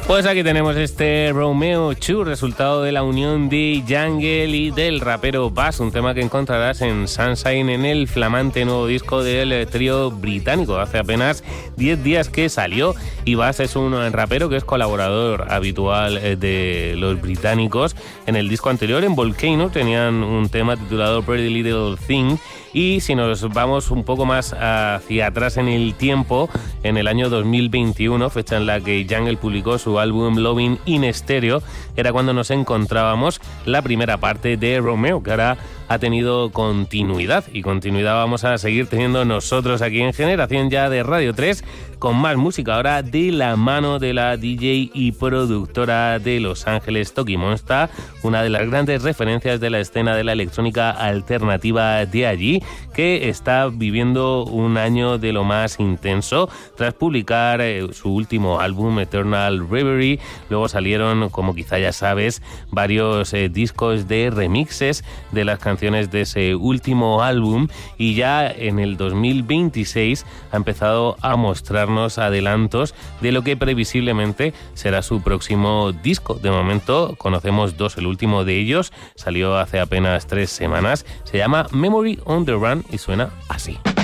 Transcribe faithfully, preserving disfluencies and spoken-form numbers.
Pues aquí tenemos este Romeo dos, resultado de la unión de Jungle y del rapero Bas, un tema que encontrarás en Sunshine, en el flamante nuevo disco del trío británico. Hace apenas diez días que salió, y Bas es un rapero que es colaborador habitual de los británicos. En el disco anterior, en Volcano, tenían un tema titulado Pretty Little Thing, y si nos vamos un poco más hacia atrás en el tiempo, en el año dos mil veintiuno, fecha en la que Jungle publicó su álbum Loving in Stereo, era cuando nos encontrábamos la primera parte de Romeo, que ahora ha tenido continuidad, y continuidad vamos a seguir teniendo nosotros aquí en Generación Ya de Radio tres, con más música ahora de la mano de la D J y productora de Los Ángeles, Toki Monsta, una de las grandes referencias de la escena de la electrónica alternativa de allí, que está viviendo un año de lo más intenso tras publicar eh, su último álbum, Eternal Reverie. Luego salieron, como quizá ya sabes, varios eh, discos de remixes de las canciones de ese último álbum, y ya en el dos mil veintiséis ha empezado a mostrarnos adelantos de lo que previsiblemente será su próximo disco. De momento conocemos dos, el último de ellos salió hace apenas tres semanas, se llama Memory on the Run y suena así.